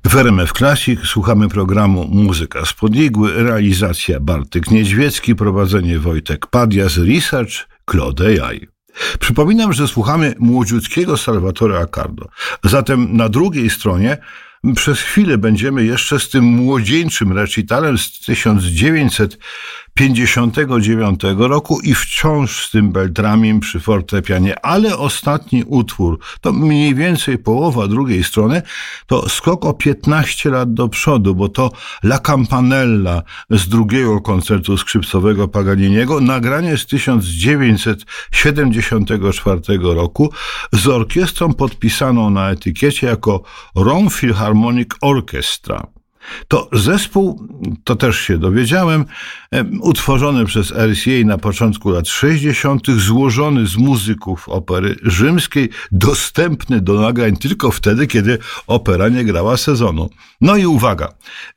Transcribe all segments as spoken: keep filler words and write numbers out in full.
W R M F Classic słuchamy programu Muzyka z Podigły, realizacja Bartek Niedźwiecki, prowadzenie Wojtek Padias, research Claude A I. Przypominam, że słuchamy młodziutkiego Salvatore Accardo. Zatem na drugiej stronie przez chwilę będziemy jeszcze z tym młodzieńczym recitalem z tysiąc dziewięćset pięćdziesiątego dziewiątego roku i wciąż z tym Beltramim przy fortepianie, ale ostatni utwór, to mniej więcej połowa drugiej strony, to skok o piętnaście lat do przodu, bo to La Campanella z drugiego koncertu skrzypcowego Paganiniego, nagranie z tysiąc dziewięćset siedemdziesiątego czwartego roku z orkiestrą podpisaną na etykiecie jako Rome Philharmonic Orchestra. To zespół, to też się dowiedziałem, utworzony przez R C A na początku lat sześćdziesiątych, złożony z muzyków opery rzymskiej, dostępny do nagrań tylko wtedy, kiedy opera nie grała sezonu. No i uwaga,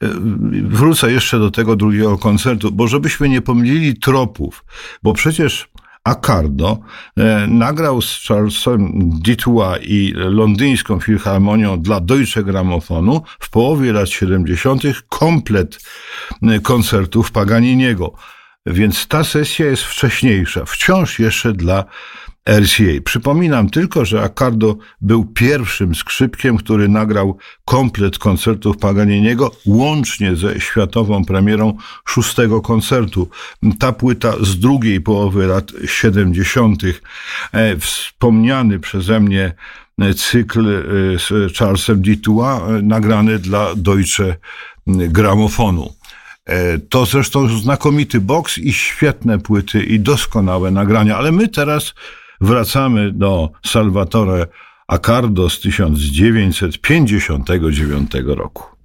wrócę jeszcze do tego drugiego koncertu, bo żebyśmy nie pomylili tropów, bo przecież Accardo e, nagrał z Charlesem Dutoit i londyńską filharmonią dla Deutsche Grammophonu w połowie lat siedemdziesiątych komplet koncertów Paganiniego. Więc ta sesja jest wcześniejsza, wciąż jeszcze dla R C A. Przypominam tylko, że Accardo był pierwszym skrzypkiem, który nagrał komplet koncertów Paganiniego, łącznie ze światową premierą szóstego koncertu. Ta płyta z drugiej połowy lat siedemdziesiątych. E, wspomniany przeze mnie cykl z Charlesem Dutoit, nagrany dla Deutsche Grammophonu. To zresztą znakomity boks i świetne płyty i doskonałe nagrania, ale my teraz wracamy do Salvatore Accardo z tysiąc dziewięćset pięćdziesiątego dziewiątego roku.